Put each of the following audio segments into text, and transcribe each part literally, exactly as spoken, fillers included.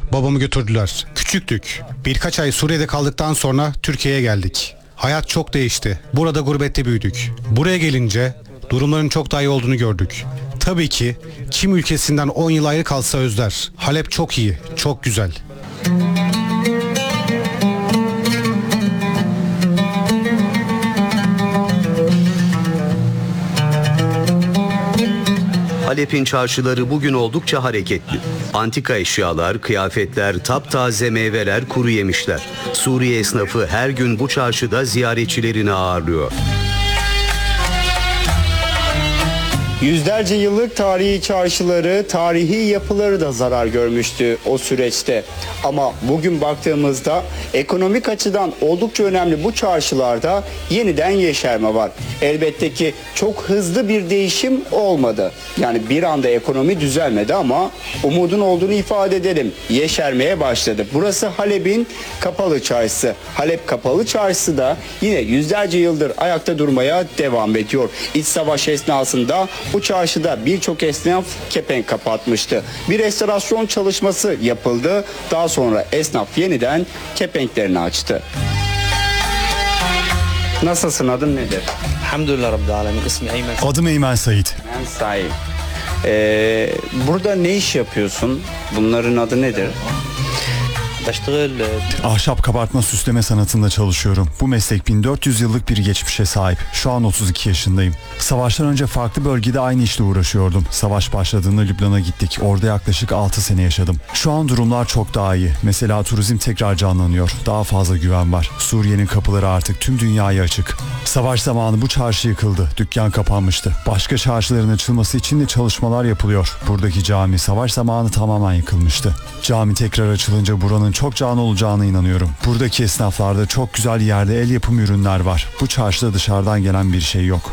babamı götürdüler. Küçüktük. Birkaç ay Suriye'de kaldıktan sonra Türkiye'ye geldik. Hayat çok değişti. Burada gurbette büyüdük. Buraya gelince durumların çok daha iyi olduğunu gördük. Tabii ki kim ülkesinden on yıl ayrı kalsa özler. Halep çok iyi, çok güzel. Halep'in çarşıları bugün oldukça hareketli. Antika eşyalar, kıyafetler, taptaze meyveler, kuru yemişler. Suriye esnafı her gün bu çarşıda ziyaretçilerini ağırlıyor. Yüzlerce yıllık tarihi çarşıları, tarihi yapıları da zarar görmüştü o süreçte. Ama bugün baktığımızda ekonomik açıdan oldukça önemli bu çarşılarda yeniden yeşerme var. Elbette ki çok hızlı bir değişim olmadı. Yani bir anda ekonomi düzelmedi ama umudun olduğunu ifade edelim. Yeşermeye başladı. Burası Halep'in Kapalı Çarşısı. Halep Kapalı Çarşısı da yine yüzlerce yıldır ayakta durmaya devam ediyor. İç savaş esnasında bu çarşıda birçok esnaf kepenk kapatmıştı. Bir restorasyon çalışması yapıldı. Daha sonra esnaf yeniden kepenklerini açtı. Nasılsın, adın nedir? Elhamdülillah Rabbil Alemin. İsmi Eymen. Adım Eymen Sait. Ben Sait. Ee, burada ne iş yapıyorsun? Bunların adı nedir? Ahşap kabartma süsleme sanatında çalışıyorum. Bu meslek bin dört yüz yıllık bir geçmişe sahip. Şu an otuz iki yaşındayım. Savaştan önce farklı bölgede aynı işle uğraşıyordum. Savaş başladığında Lübnan'a gittik. Orada yaklaşık altı sene yaşadım. Şu an durumlar çok daha iyi. Mesela turizm tekrar canlanıyor. Daha fazla güven var. Suriye'nin kapıları artık tüm dünyaya açık. Savaş zamanı bu çarşı yıkıldı. Dükkan kapanmıştı. Başka çarşıların açılması için de çalışmalar yapılıyor. Buradaki cami savaş zamanı tamamen yıkılmıştı. Cami tekrar açılınca buranın çok canlı olacağına inanıyorum. Buradaki esnaflarda çok güzel yerde el yapımı ürünler var. Bu çarşıda dışarıdan gelen bir şey yok.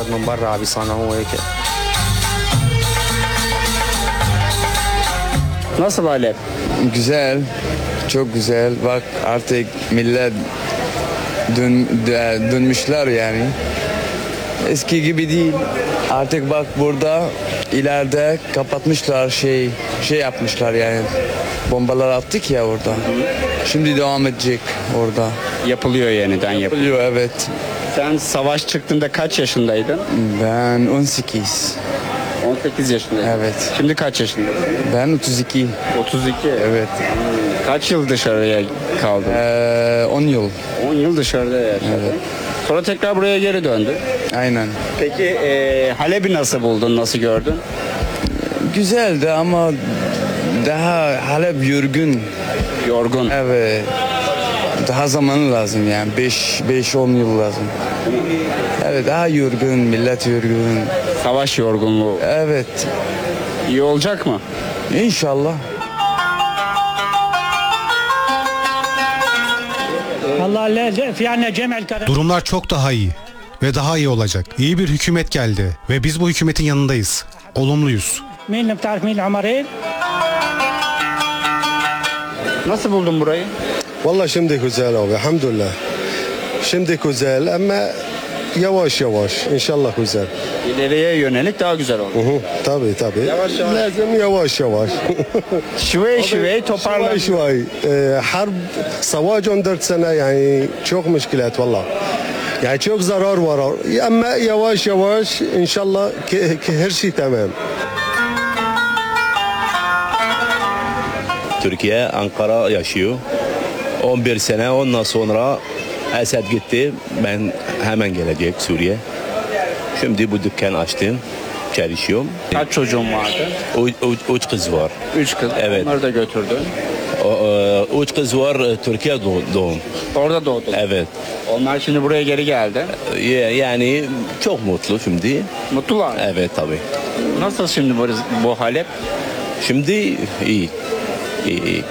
Nasıl Halep? Güzel, çok güzel. Bak artık millet dön, dönmüşler yani. Eski gibi değil. Artık bak burada ileride kapatmışlar şey şey yapmışlar yani. Bombalar attık ya orada. Şimdi devam edecek orada. Yapılıyor, yeniden yapılıyor. Yapılıyor, evet. Sen savaş çıktığında kaç yaşındaydın? Ben on sekiz. on sekiz yaşındaydın. Evet. Şimdi kaç yaşındasın? Ben otuz iki. otuz iki. Evet. Kaç yıl dışarıya kaldın? Ee, on yıl. on yıl dışarıda yaşadın. Evet. Sonra tekrar buraya geri döndün. Aynen. Peki e, Halep'i nasıl buldun, nasıl gördün? Güzeldi ama daha Halep yorgun. Yorgun. Evet. Daha zamanı lazım yani. beş on yıl lazım. Evet, daha yorgun, millet yorgun. Savaş yorgunluğu. Evet. İyi olacak mı? İnşallah. Durumlar çok daha iyi ve daha iyi olacak. İyi bir hükümet geldi ve biz bu hükümetin yanındayız. Olumluyuz. Nasıl buldun burayı? Vallahi şimdi güzel abi, elhamdülillah. Şimdi güzel ama yavaş yavaş, inşallah güzel. İleriye yönelik daha güzel oldu. Hı hı, tabii tabii. Yavaş yavaş. Lazım yavaş yavaş. Şivey şivey toparlan. شوي شوي حرب savaş on dört sene yani çok müşkilat valla. Yani çok zarar var ama yavaş yavaş inşallah ki, ki her şey tamam. Türkiye, Ankara yaşıyor. on bir sene ondan sonra Esed gitti. Ben hemen gelecek Suriye. Şimdi bu dükkan açtım. Çalışıyorum. Kaç çocuğun vardı? U- u- Üç kız var. Üç kız. Evet. Onları da götürdün. O, e, üç kız var Türkiye doğ- doğum. Orada doğdun. Evet. Onlar şimdi buraya geri geldi. Ya- Yani çok mutlu şimdi. Mutlular mı? Evet tabii. Nasıl şimdi bu, bu Halep? Şimdi iyi. İyi iyi.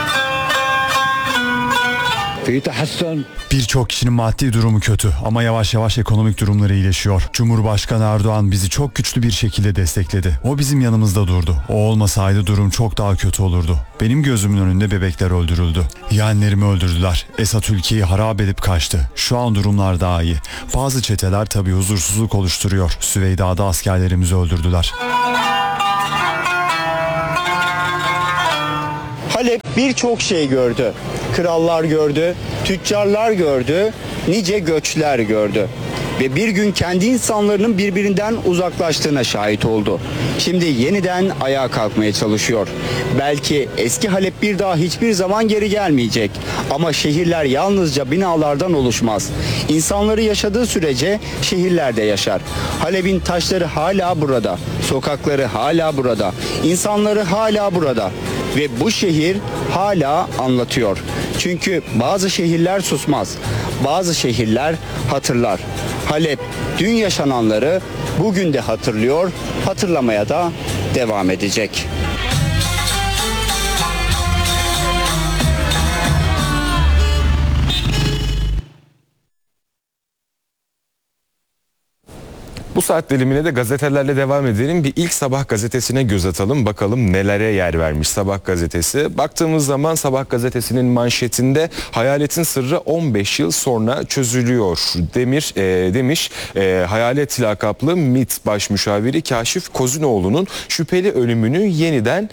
Birçok kişinin maddi durumu kötü ama yavaş yavaş ekonomik durumları iyileşiyor. Cumhurbaşkanı Erdoğan bizi çok güçlü bir şekilde destekledi. O bizim yanımızda durdu. O olmasaydı durum çok daha kötü olurdu. Benim gözümün önünde bebekler öldürüldü. Yeğenlerimi öldürdüler. Esad ülkeyi harap edip kaçtı. Şu an durumlar daha iyi. Bazı çeteler tabii huzursuzluk oluşturuyor. Süveyda'da askerlerimizi öldürdüler. Halep birçok şey gördü. Krallar gördü, tüccarlar gördü, nice göçler gördü. Ve bir gün kendi insanların birbirinden uzaklaştığına şahit oldu. Şimdi yeniden ayağa kalkmaya çalışıyor. Belki eski Halep bir daha hiçbir zaman geri gelmeyecek. Ama şehirler yalnızca binalardan oluşmaz. İnsanları yaşadığı sürece şehirler de yaşar. Halep'in taşları hala burada. Sokakları hala burada. İnsanları hala burada. Ve bu şehir hala anlatıyor. Çünkü bazı şehirler susmaz. Bazı şehirler hatırlar. Halep dün yaşananları bugün de hatırlıyor, hatırlamaya da devam edecek. Bu saat dilimine de gazetelerle devam edelim. Bir ilk Sabah gazetesine göz atalım. Bakalım nelere yer vermiş Sabah gazetesi. Baktığımız zaman Sabah gazetesinin manşetinde hayaletin sırrı on beş yıl sonra çözülüyor demir e, demiş. E, Hayalet lakaplı MİT baş müşaviri Kaşif Kozunoğlu'nun şüpheli ölümünü yeniden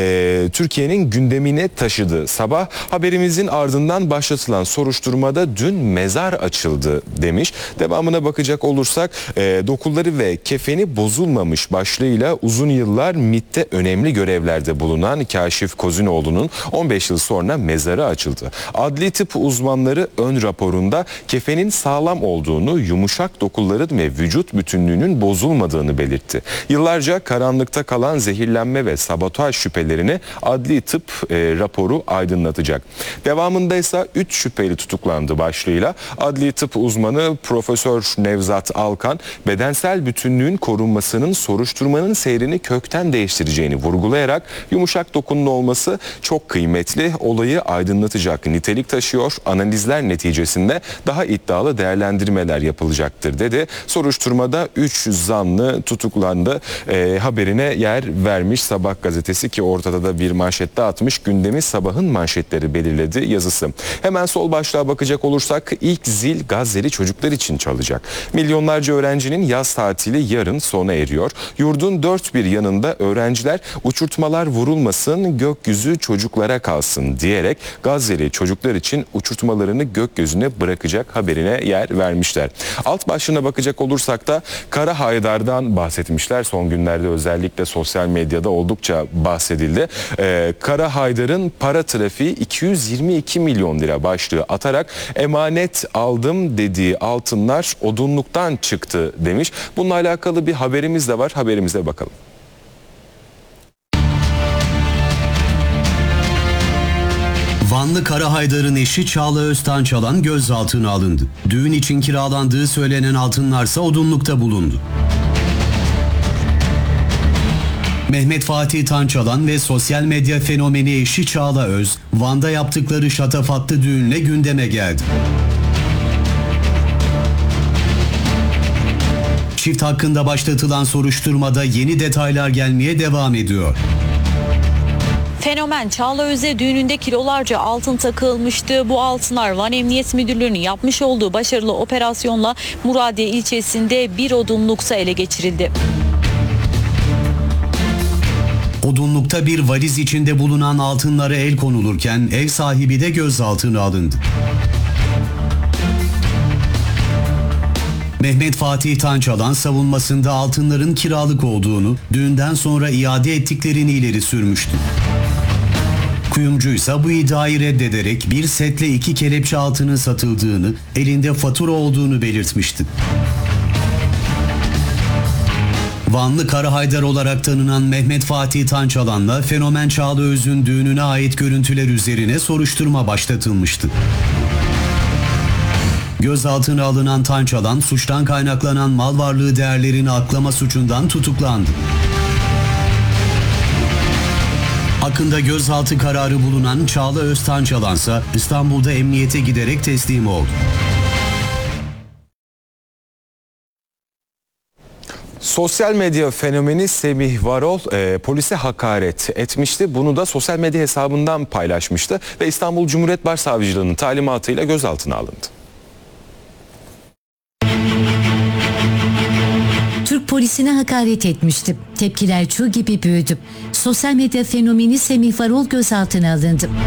e, Türkiye'nin gündemine taşıdı. Sabah haberimizin ardından başlatılan soruşturmada dün mezar açıldı demiş. Devamına bakacak olursak e, dokunları ve kefeni bozulmamış başlığıyla uzun yıllar MİT'te önemli görevlerde bulunan Kaşif Kozunoğlu'nun on beş yıl sonra mezarı açıldı. Adli tıp uzmanları ön raporunda kefenin sağlam olduğunu, yumuşak dokuların ve vücut bütünlüğünün bozulmadığını belirtti. Yıllarca karanlıkta kalan zehirlenme ve sabotaj şüphelerini adli tıp e, raporu aydınlatacak. Devamında ise üç şüpheli tutuklandı başlığıyla adli tıp uzmanı Profesör Nevzat Alkan bedensel bütünlüğün korunmasının soruşturmanın seyrini kökten değiştireceğini vurgulayarak yumuşak dokunun olması çok kıymetli, olayı aydınlatacak nitelik taşıyor. Analizler neticesinde daha iddialı değerlendirmeler yapılacaktır dedi. Soruşturmada üç zanlı tutuklandı e, haberine yer vermiş Sabah gazetesi ki ortada da bir manşette atmış gündemi Sabah'ın manşetleri belirledi yazısı. Hemen sol başlığa bakacak olursak ilk zil Gazze'li çocuklar için çalacak. Milyonlarca öğrencinin yaz tatili yarın sona eriyor. Yurdun dört bir yanında öğrenciler uçurtmalar vurulmasın, gökyüzü çocuklara kalsın diyerek Gazze'li çocuklar için uçurtmalarını gökyüzüne bırakacak haberine yer vermişler. Alt başlığına bakacak olursak da Kara Haydar'dan bahsetmişler. Son günlerde özellikle sosyal medyada oldukça bahsedildi. Ee, Kara Haydar'ın para trafiği iki yüz yirmi iki milyon lira başlığı atarak emanet aldım dediği altınlar odunluktan çıktı demiş. Bununla alakalı bir haberimiz de var. Haberimize bakalım. Vanlı Kara Haydar'ın eşi Çağla Öztançalan gözaltına alındı. Düğün için kiralandığı söylenen altınlarsa odunlukta bulundu. Mehmet Fatih Tançalan ve sosyal medya fenomeni eşi Çağla Öz, Van'da yaptıkları şatafatlı düğünle gündeme geldi. Çift hakkında başlatılan soruşturmada yeni detaylar gelmeye devam ediyor. Fenomen Çağla Öz'e düğününde kilolarca altın takılmıştı. Bu altınlar Van Emniyet Müdürlüğü'nün yapmış olduğu başarılı operasyonla Muradiye ilçesinde bir odunlukta ele geçirildi. Odunlukta bir valiz içinde bulunan altınlara el konulurken ev sahibi de gözaltına alındı. Mehmet Fatih Tançalan savunmasında altınların kiralık olduğunu, düğünden sonra iade ettiklerini ileri sürmüştü. Kuyumcuysa bu iddiayı reddederek bir setle iki kelepçe altının satıldığını, elinde fatura olduğunu belirtmişti. Vanlı Kara Haydar olarak tanınan Mehmet Fatih Tançalan'la fenomen Çağla Öz'ün düğününe ait görüntüler üzerine soruşturma başlatılmıştı. Gözaltına alınan Tançalan, suçtan kaynaklanan mal varlığı değerlerini aklama suçundan tutuklandı. Hakkında gözaltı kararı bulunan Çağla Öztançalan ise İstanbul'da emniyete giderek teslim oldu. Sosyal medya fenomeni Semih Varol e, polise hakaret etmişti. Bunu da sosyal medya hesabından paylaşmıştı ve İstanbul Cumhuriyet Başsavcılığı'nın talimatıyla gözaltına alındı. Türk polisine hakaret etmişti. Tepkiler çığ gibi büyüdü. Sosyal medya fenomeni Semih Varol gözaltına alındı.